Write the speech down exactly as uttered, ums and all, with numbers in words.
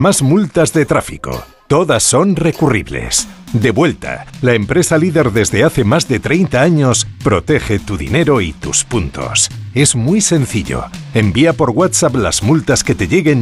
Más multas de tráfico. Todas son recurribles. Devuelta, la empresa líder desde hace más de treinta años, protege tu dinero y tus puntos. Es muy sencillo. Envía por WhatsApp las multas que te lleguen